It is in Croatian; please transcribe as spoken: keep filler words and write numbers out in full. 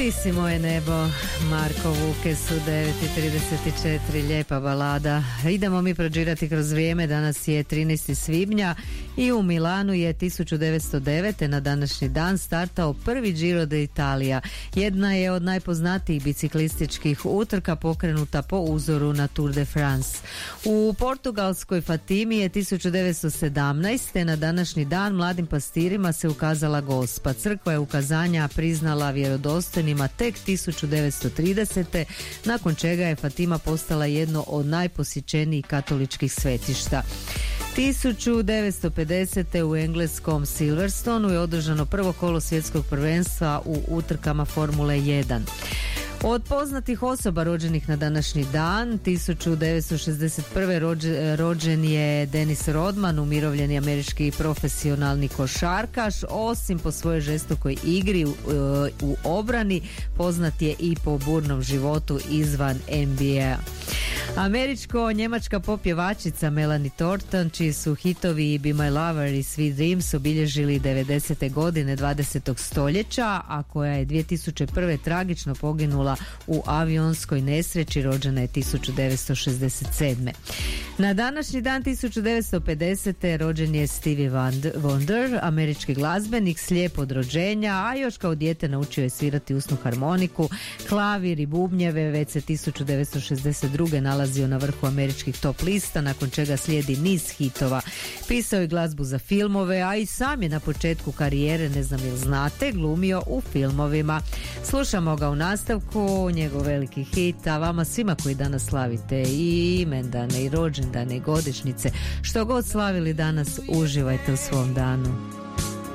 Ti si moje nebo, Marko Vukes u devet i trideset četiri, lijepa balada. Idemo mi prođirati kroz vrijeme, danas je trinaesti svibnja i u Milanu je tisuću devetsto devete na današnji dan startao prvi Giro d'Italia. Jedna je od najpoznatijih biciklističkih utrka pokrenuta po uzoru na Tour de France. U portugalskoj Fatimi je tisuću devetsto sedamnaeste na današnji dan mladim pastirima se ukazala Gospa. Crkva je ukazanja priznala vjerodostojnima tek tisuću devetsto tridesete nakon čega je Fatima postala jedno od najposjećenijih katoličkih svetišta. tisuću devetsto pedesete u engleskom Silverstonu je održano prvo kolo svjetskog prvenstva u utrkama Formule jedan. Od poznatih osoba rođenih na današnji dan, tisuću devetsto šezdeset prve rođen, rođen je Dennis Rodman, umirovljeni američki profesionalni košarkaš. Osim po svojoj žestokoj igri u, u obrani, poznat je i po burnom životu izvan N B A. Američko-njemačka pop pjevačica Melanie Thornton, čiji su hitovi Be My Lover i Sweet Dreams obilježili devedesete godine dvadesetog stoljeća, a koja je dvije tisuće prve tragično poginula u avionskoj nesreći, rođena je tisuću devetsto šezdeset sedme. Na današnji dan tisuću devetsto pedesete rođen je Stevie Wonder, američki glazbenik, slijep od rođenja, a još kao dijete naučio je svirati usnu harmoniku, klavir i bubnjeve. Već se tisuću devetsto šezdeset druge nalazio na vrhu američkih top lista, nakon čega slijedi niz hitova. Pisao je glazbu za filmove, a i sam je na početku karijere, ne znam jel znate, glumio u filmovima. Slušamo ga u nastavku, njegov veliki hit, a vama svima koji danas slavite i imendane i rođendane i godišnjice, što god slavili danas, uživajte u svom danu.